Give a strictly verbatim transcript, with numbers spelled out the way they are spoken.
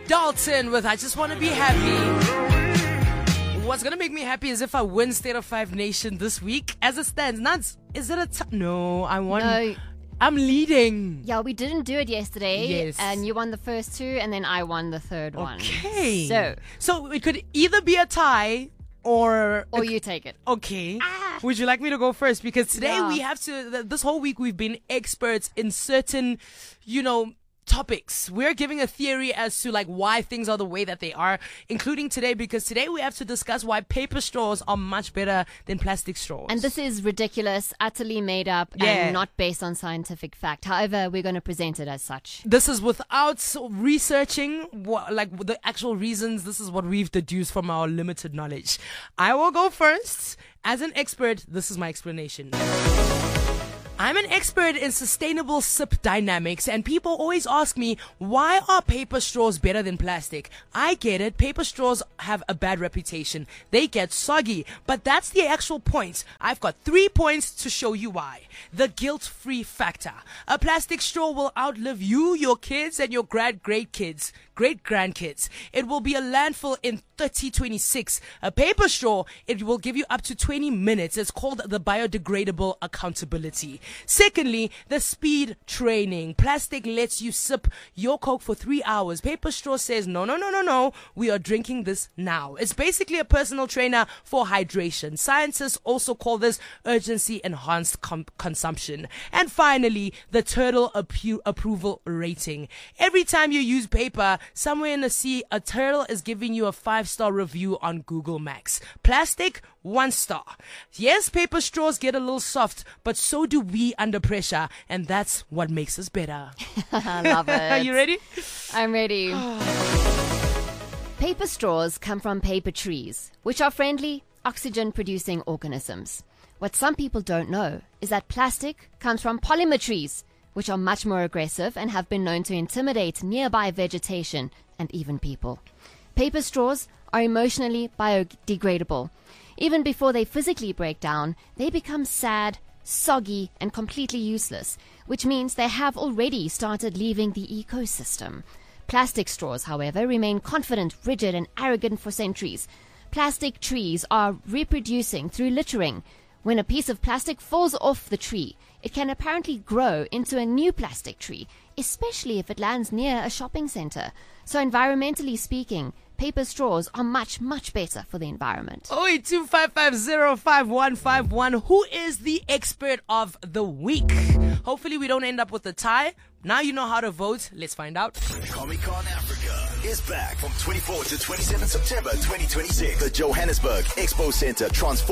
Dalton with I Just Want to Be Happy. What's going to make me happy is if I win State of Five Nation this week. As it stands, Nuts, is it a t- No, I won. No. I'm leading. Yeah, we didn't do it yesterday. Yes. And you won the first two, and then I won the third one. Okay. So, So it could either be a tie or... or you take it. Okay. Would you like me to go first? Because today Yeah. we have to, th- this whole week we've been experts in certain, you know, topics. We're giving a theory as to like why things are the way that they are, including today, because today we have to discuss why paper straws are much better than plastic straws. And this is ridiculous, utterly made up, Yeah. and not based on scientific fact. However, we're going to present it as such. This is without researching what, like the actual reasons. This is what we've deduced from our limited knowledge. I will go first. As an expert, this is my explanation. I'm an expert in sustainable sip dynamics, and people always ask me, why are paper straws better than plastic? I get it. Paper straws have a bad reputation. They get soggy, but that's the actual point. I've got three points to show you why. The guilt-free factor. A plastic straw will outlive you, your kids, and your great-great kids, great-grandkids. It will be a landfill in thirty twenty-six. A paper straw, it will give you up to twenty minutes. It's called the biodegradable accountability. Secondly, the speed training. Plastic lets you sip your Coke for three hours. Paper straw says, no, no, no, no, no. We are drinking this now. It's basically a personal trainer for hydration. Scientists also call this urgency enhanced com- consumption. And finally, the turtle appro- approval rating. Every time you use paper, somewhere in the sea, a turtle is giving you a five-star review on Google Maps. Plastic, one star. Yes, paper straws get a little soft, but so do we under pressure, and that's what makes us better. I love it. Are you ready? I'm ready. Paper straws come from paper trees, which are friendly, oxygen-producing organisms. What some people don't know is that plastic comes from polymer trees, which are much more aggressive and have been known to intimidate nearby vegetation and even people. Paper straws are emotionally biodegradable. Even before they physically break down, they become sad, soggy, and completely useless, which means they have already started leaving the ecosystem. Plastic straws, however, remain confident, rigid, and arrogant for centuries. Plastic trees are reproducing through littering. When a piece of plastic falls off the tree, it can apparently grow into a new plastic tree, especially if it lands near a shopping center. So environmentally speaking, paper straws are much, much better for the environment. oh eight two five five zero five one five one. Who is the expert of the week? Hopefully we don't end up with a tie. Now you know how to vote. Let's find out. Comic-Con Africa is back from twenty-fourth to twenty-seventh September twenty twenty-six. The Johannesburg Expo Center transforms